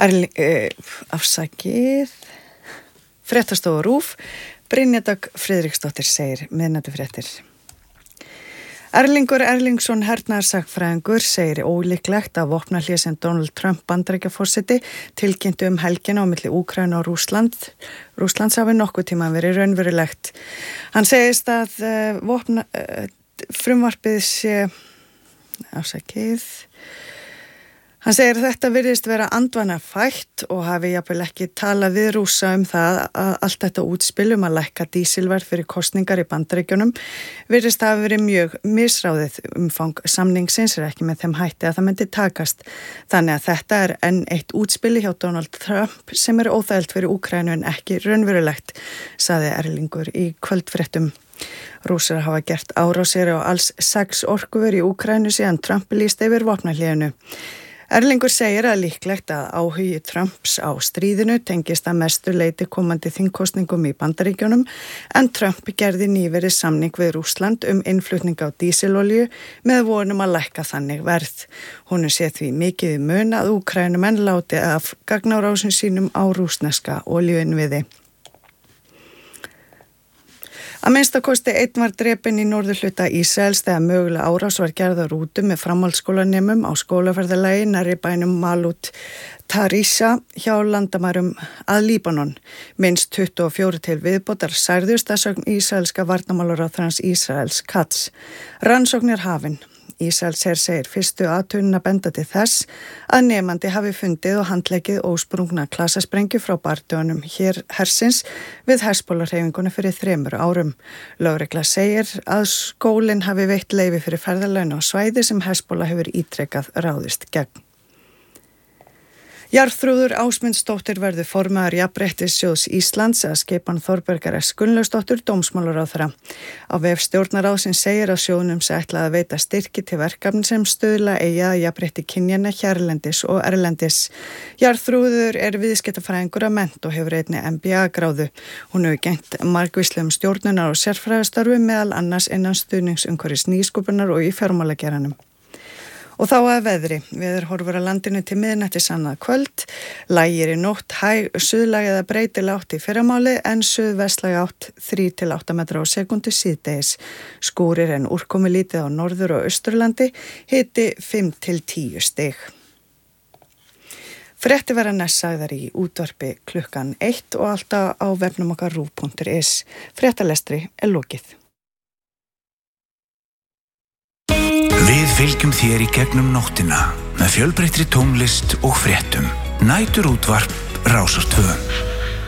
Fréttastofa RÚV, Brynja Dögg Friðriksdóttir segir miðnætufréttir. Erlingur Erlingsson hernaðarsagfræðingur segir ólíklegt að vopnahlé sem Donald Trump Bandaríkjaforseti tilkynnti helgina á milli Úkraínu og Rússlands hafi nokkuð tíma verið raunverulegt. Hann segist að frumvarpið sé Hann segir að þetta virðist vera andvana fætt og hafi jafnvel ekki talað við Rússa það að allt þetta útspil að lækka dísilverð fyrir kosningar í Bandaríkjunum virðist hafa verið mjög misráðið. Umfang samningsins ekki með þeim hætti að það myndi takast. Þannig að þetta enn eitt útspili hjá Donald Trump sem óþægilegt fyrir Úkraínu en ekki raunverulegt, sagði Erlingur í kvöldfréttum. Rússar hafa gert árásir á alls 6 orkuver í Úkraínu síðan Trump lýsti yfir vopnahléinu. Erlingur segir að líklegt að áhugi Trumps á stríðinu tengist að mestu leyti komandi þingkosningum í Bandaríkjunum en Trump gerði nýverið samning við Rússland innflutning á dísilolíu með vonum að lækka þannig verð. Honum sé því mikið í mun að Úkraínumenn láti af gagnárásum sínum á rússneska olíuinnviði. Að minnstakosti einn var drepinn í norðurhluta Ísraels þegar mögulega árás var gerð á rútu með framhaldsskólanemum á skólaferðalagi nærri bænum Malut Tarisha hjá landamærum að Líbanon. Minnst 24 til viðbótar særðust að sögn ísraelska varnarmálaráðherrans Ísraels Katz. Rannsókn hafin. Ísraelsher segir fyrstu athugunina benda til þess að nemandi hafi fundið og handleikið ósprungna klasasprengju frá bardögunum hersins við Hezbollah-hreyfinguna fyrir 3 árum. Lögregla segir að skólinn hafi veitt leyfi fyrir ferðalögn á svæði sem Hezbollah hefur ítrekað ráðist gegn. Jarþrúður Ásmundsdóttir verður formaður Jafnréttissjóðs Íslands að skipan Þorbergar S. Gunnlaugsdóttur dómsmálaráðherra. Á vef stjórnarráðsins segir að sjóðnum sé ætlað að veita styrki til verkefni sem stuðla eigi að jafnrétti kynjanna hérlendis og erlendis. Jarþrúður viðskiptafræðingur að mennt og hefur einnig MBA-gráðu. Hún hefur gegnt margvíslegum stjórnunar og sérfræðistörfum meðal annars innan stuðningsumhverfis nýsköpunar og í fjármálageiranum. Og þá að veðri. Veður horfur að landinu til miðnættis annað kvöld. Lægir í nótt hæg suðlæg eða breytileg átt í fyrramáli en suðvestlæg átt 3 til 8 metra á sekúndu síðdegis. Skúrir en úrkomi lítið á norður- og austurlandi, hiti 5 til 10 stig. Fréttir verða næst sagðar í útvarpi klukkan 1 og alltaf á vefnum okkar ruv.is. Fréttalestri lokið. Við fylgjum þér í gegnum nóttina með fjölbreyttri tónlist og fréttum. Næturútvarp Rásar 2.